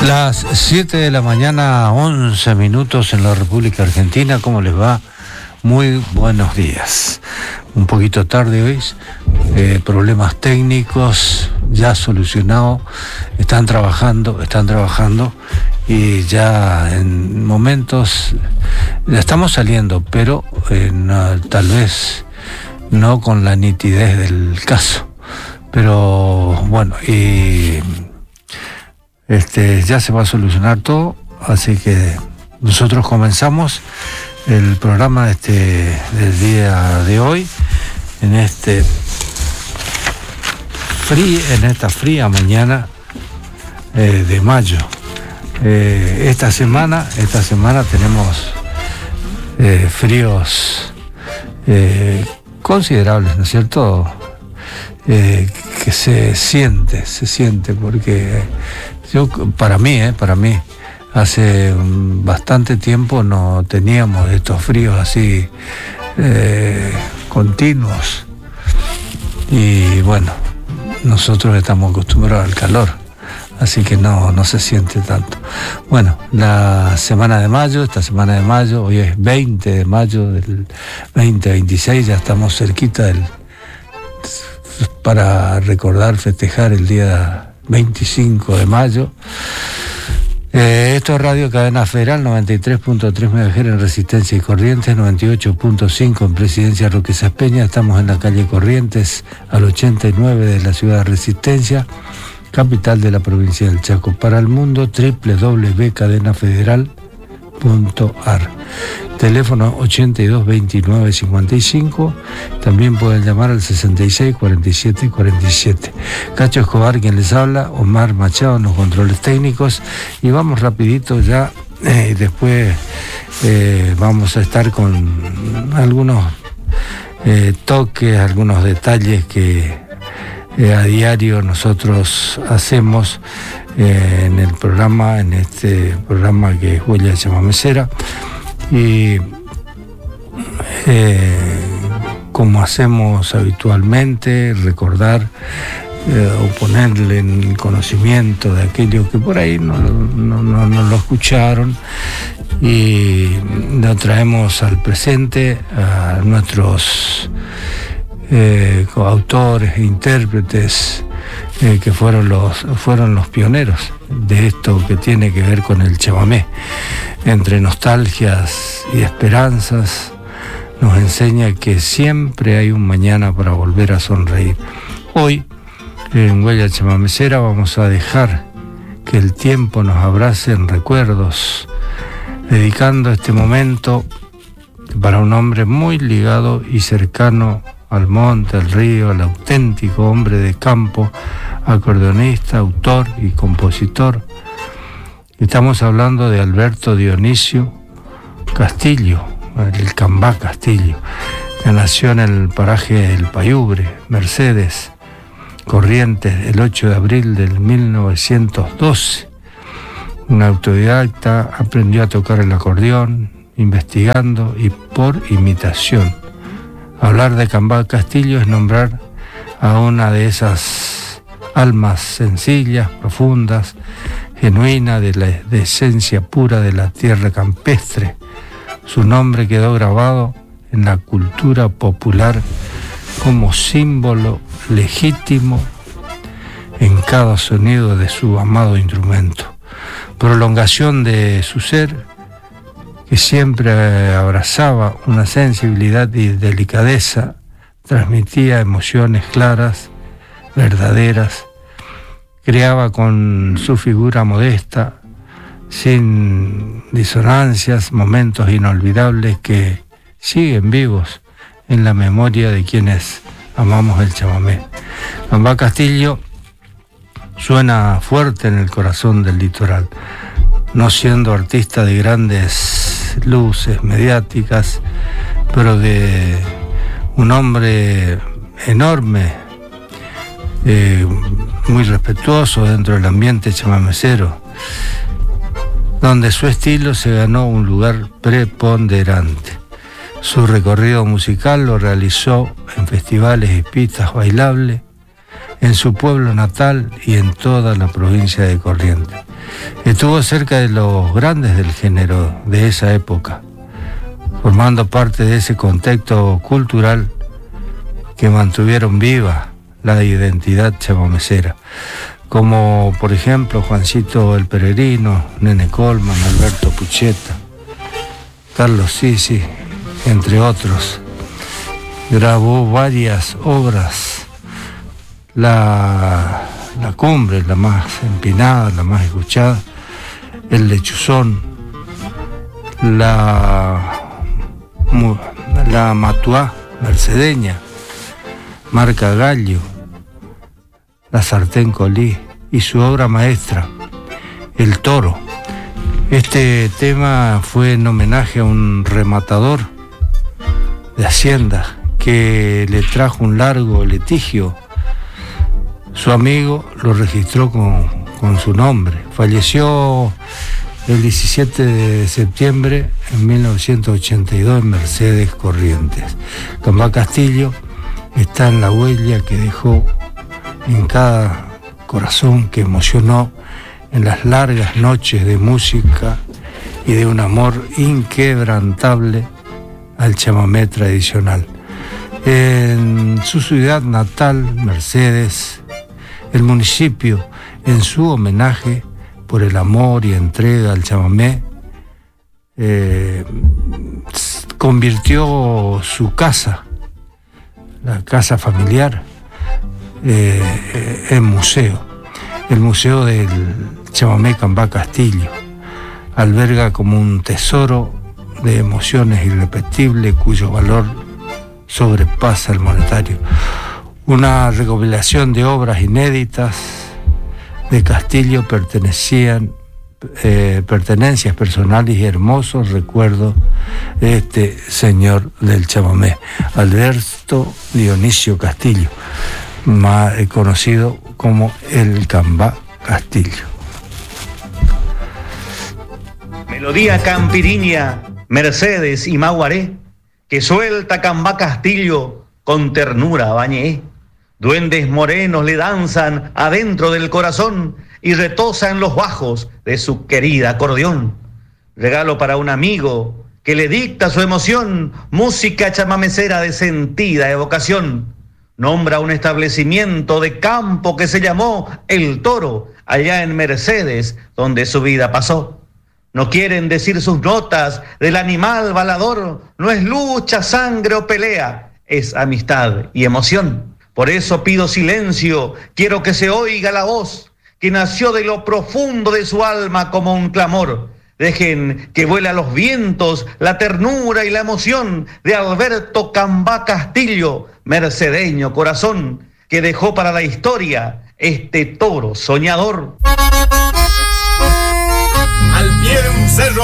Las 7 de la mañana, 11 minutos en la República Argentina. ¿Cómo les va? Muy buenos días. Un poquito tarde hoy, problemas técnicos ya solucionados, están trabajando y ya en momentos ya estamos saliendo, pero no, tal vez no con la nitidez del caso. Pero bueno, y ya se va a solucionar todo, así que nosotros comenzamos el programa del día de hoy en esta fría mañana de mayo. Esta semana tenemos fríos considerables, ¿no es cierto? Que se siente porque para mí hace bastante tiempo no teníamos estos fríos así continuos, y bueno, nosotros estamos acostumbrados al calor, así que no se siente tanto. Bueno, esta semana de mayo, hoy es 20 de mayo del 2026, ya estamos cerquita para recordar, festejar el día 25 de mayo. Esto es Radio Cadena Federal, 93.3 MHz en Resistencia y Corrientes, 98.5 en Presidencia Roque Saspeña. Estamos en la calle Corrientes, al 89 de la ciudad de Resistencia, capital de la provincia del Chaco. Para el mundo, www.cadenafederal.ar. Teléfono 82 29 55. También pueden llamar al 66 47 47. Cacho Escobar quien les habla, Omar Machado en los controles técnicos, y vamos rapidito ya, y después vamos a estar con algunos toques, algunos detalles que a diario nosotros hacemos en el programa, en este programa que es Huella de Chamamecera. Y como hacemos habitualmente, recordar o ponerle en conocimiento de aquello que por ahí no lo escucharon, y lo traemos al presente a nuestros coautores e intérpretes que fueron los pioneros de esto que tiene que ver con el chamamé. Entre nostalgias y esperanzas nos enseña que siempre hay un mañana para volver a sonreír. Hoy, en Huella Chamamecera, vamos a dejar que el tiempo nos abrace en recuerdos, dedicando este momento para un hombre muy ligado y cercano al monte, al río, al auténtico hombre de campo, acordeonista, autor y compositor. Estamos hablando de Alberto Dionisio Castillo, el Cambá Castillo, que nació en el paraje El Payubre, Mercedes, Corrientes, el 8 de abril del 1912. Un autodidacta, aprendió a tocar el acordeón, investigando y por imitación. Hablar de Cambá Castillo es nombrar a una de esas almas sencillas, profundas, genuina, de esencia pura de la tierra campestre. Su nombre quedó grabado en la cultura popular como símbolo legítimo en cada sonido de su amado instrumento. Prolongación de su ser, que siempre abrazaba una sensibilidad y delicadeza, transmitía emociones claras, verdaderas, creaba con su figura modesta, sin disonancias, momentos inolvidables que siguen vivos en la memoria de quienes amamos el chamamé. Cambá Castillo suena fuerte en el corazón del litoral, no siendo artista de grandes luces mediáticas, pero de un hombre enorme, muy respetuoso dentro del ambiente chamamecero, donde su estilo se ganó un lugar preponderante. Su recorrido musical lo realizó en festivales y pistas bailables, en su pueblo natal y en toda la provincia de Corrientes. Estuvo cerca de los grandes del género de esa época, formando parte de ese contexto cultural que mantuvieron viva la identidad chamamecera, como por ejemplo Juancito el Peregrino, Nene Colman, Alberto Pucheta, Carlos Sisi, entre otros. Grabó varias obras, la Cumbre, la más empinada, la más escuchada, El Lechuzón, la Matuá mercedeña, Marca Gallo, La Sartén Colí y su obra maestra, El Toro. Este tema fue en homenaje a un rematador de hacienda que le trajo un largo litigio. Su amigo lo registró con su nombre. Falleció el 17 de septiembre de 1982 en Mercedes, Corrientes. Cambá Castillo está en la huella que dejó en cada corazón que emocionó en las largas noches de música y de un amor inquebrantable al chamamé tradicional. En su ciudad natal, Mercedes, el municipio, en su homenaje por el amor y entrega al chamamé, convirtió su casa, la casa familiar, en museo. El Museo del Chamamé Cambá Castillo alberga como un tesoro de emociones irrepetibles cuyo valor sobrepasa el monetario. Una recopilación de obras inéditas de Castillo pertenencias personales y hermosos recuerdos de este señor del chamamé, Alberto Dionisio Castillo, más conocido como el Cambá Castillo. Melodía campiriña, Mercedes y Maguaré, que suelta Cambá Castillo con ternura bañé. Duendes morenos le danzan adentro del corazón y retosan los bajos de su querida acordeón. Regalo para un amigo que le dicta su emoción, música chamamecera de sentida evocación. Nombra un establecimiento de campo que se llamó El Toro, allá en Mercedes, donde su vida pasó. No quieren decir sus notas del animal balador, no es lucha, sangre o pelea, es amistad y emoción. Por eso pido silencio, quiero que se oiga la voz que nació de lo profundo de su alma como un clamor. Dejen que vuele a los vientos la ternura y la emoción de Alberto Cambá Castillo, mercedeño corazón, que dejó para la historia este toro soñador. Al pie de un cerro